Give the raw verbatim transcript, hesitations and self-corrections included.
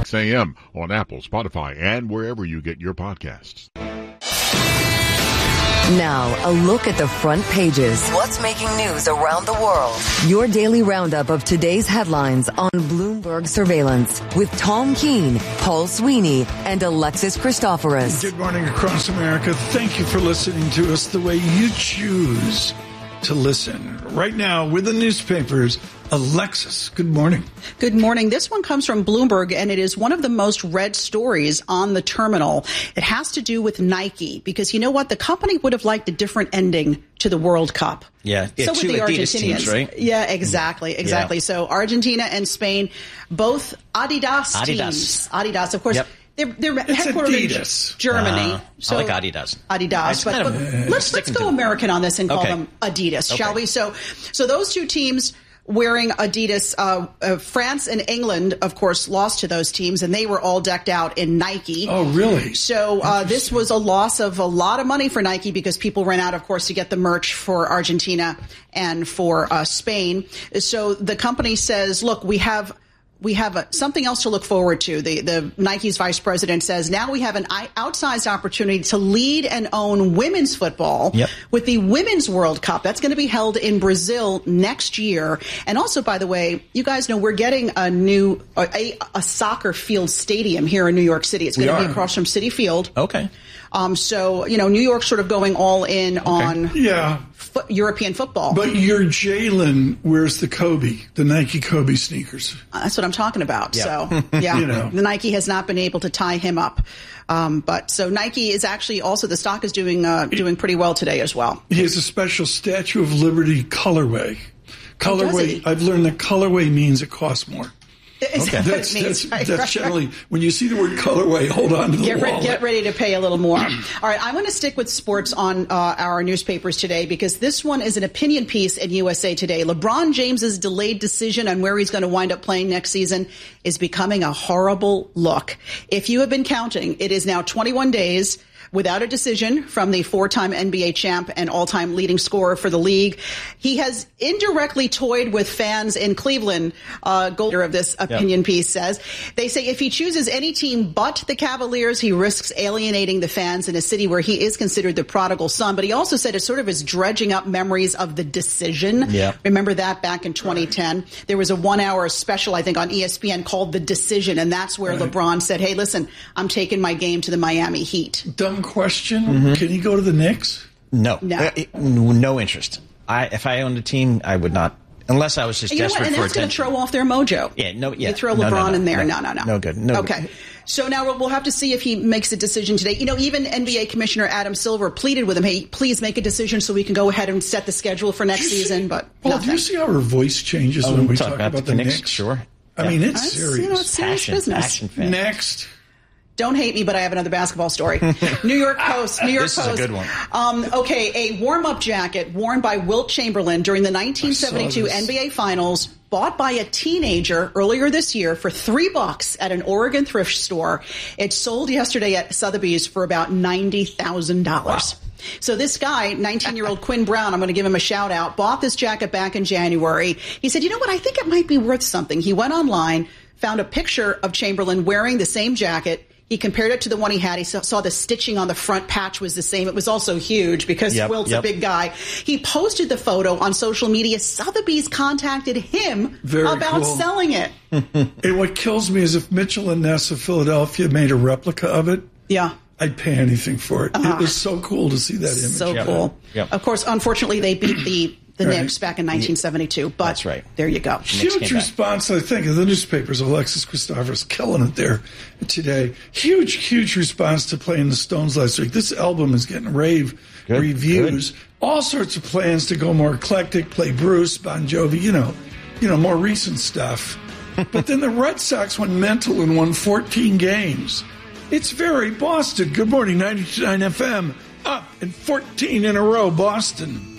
six a.m. on Apple, Spotify, and wherever you get your podcasts. Now, a look at the front pages. What's making news around the world? Your daily roundup of today's headlines on Bloomberg Surveillance with Tom Keene, Paul Sweeney, and Alexis Christoforous. Good morning across America. Thank you for listening to us the way you choose to listen. Right now, with the newspapers, Alexis, good morning. Good morning. This one comes from Bloomberg, and it is one of the most read stories on the terminal. It has to do with Nike, because you know what? The company would have liked a different ending to the World Cup. Yeah, yeah so two with the Adidas Argentinians, teams, right? Yeah, exactly, exactly. Yeah. So Argentina and Spain, both Adidas, Adidas. teams. Adidas, of course. Yep. They're, they're it's headquartered Adidas. in Germany. Uh, so I like Adidas. Adidas, but, kind of, but let's let's go to American on this and call okay. them Adidas, okay. shall we? So, so those two teams wearing Adidas. Uh, uh, France and England, of course, lost to those teams, and they were all decked out in Nike. Oh, really? So uh, this was a loss of a lot of money for Nike because people ran out, of course, to get the merch for Argentina and for uh, Spain. So the company says, look, we have we have a, something else to look forward to. The, the Nike's vice president says now we have an outsized opportunity to lead and own women's football yep. with the Women's World Cup. That's going to be held in Brazil next year. And also, by the way, you guys know we're getting a new a, a soccer field stadium here in New York City. It's going to be across from Citi Field. Okay. Um, so, you know, New York's sort of going all in okay. on yeah. fo- European football. But your Jalen wears the Kobe, the Nike Kobe sneakers. Uh, that's what I'm talking about. Yeah. So, yeah, you know. The Nike has not been able to tie him up. Um, but so Nike is actually also, the stock is doing uh, doing pretty well today as well. He has a special Statue of Liberty colorway. Colorway, oh, I've learned that colorway means it costs more. Is okay. that what that's, it means? that's, right, that's right, generally, right. when you see the word colorway, hold on to the get, wallet. Re- get ready to pay a little more. All right, I'm going to stick with sports on uh, our newspapers today because this one is an opinion piece in U S A Today. LeBron James's delayed decision on where he's going to wind up playing next season is becoming a horrible look. If you have been counting, it is now twenty-one days without a decision from the four-time N B A champ and all-time leading scorer for the league. He has indirectly toyed with fans in Cleveland. Uh, Golder of this opinion yep. piece says, they say if he chooses any team but the Cavaliers, he risks alienating the fans in a city where he is considered the prodigal son. But he also said it sort of is dredging up memories of the decision. Yep. Remember that back in twenty ten? Right. There was a one-hour special, I think, on E S P N called The Decision, and that's where right. LeBron said, hey, listen, I'm taking my game to the Miami Heat. Dumb question. Mm-hmm. Can he go to the Knicks? No. No, uh, no interest. I, if I owned a team, I would not, unless I was just you know desperate what? And for that's going attention. to throw off their mojo. Yeah, no, yeah. You throw no, LeBron no, no, in there. No, no, no, no. No good. No okay. good. So now we'll have to see if he makes a decision today. You know, even N B A Commissioner Adam Silver pleaded with him, hey, please make a decision so we can go ahead and set the schedule for next season. See, but Paul, nothing. do you see how her voice changes oh, when we talk, talk about, about the, the Knicks? Knicks? Sure. I yeah. mean, it's That's, serious. You know, it's serious passion, business. Passion fan. Next. Don't hate me, but I have another basketball story. New York Post. New York this Post. This is a good one. Um, okay, a warm-up jacket worn by Wilt Chamberlain during the nineteen seventy-two N B A Finals, bought by a teenager earlier this year for three bucks at an Oregon thrift store. It sold yesterday at Sotheby's for about ninety thousand dollars. Wow. So this guy, nineteen-year-old Quinn Brown, I'm going to give him a shout-out, bought this jacket back in January. He said, you know what, I think it might be worth something. He went online, found a picture of Chamberlain wearing the same jacket. He compared it to the one he had. He saw, saw the stitching on the front patch was the same. It was also huge because yep, Wilt's yep. a big guy. He posted the photo on social media. Sotheby's contacted him Very about cool. selling it. And what kills me is if Mitchell and Ness of Philadelphia made a replica of it. Yeah. I'd pay anything for it. Uh-huh. It was so cool to see that image. So yep. cool. Yep. Of course, unfortunately, they beat the the right. Knicks back in nineteen seventy-two. But That's right. There you go. Huge response, I think, of the newspapers. Alexis Christoforous killing it there today. Huge, huge response to playing the Stones last week. This album is getting rave good, reviews. Good. All sorts of plans to go more eclectic, play Bruce, Bon Jovi, you know, you know, more recent stuff. But then the Red Sox went mental and won fourteen games. It's very Boston. Good morning, ninety-nine F M. Up and fourteen in a row, Boston.